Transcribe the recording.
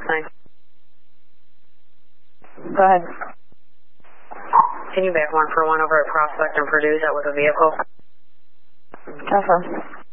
9. Go ahead. Can you back 141 over at Prospect and Purdue? That was a vehicle. Confirm.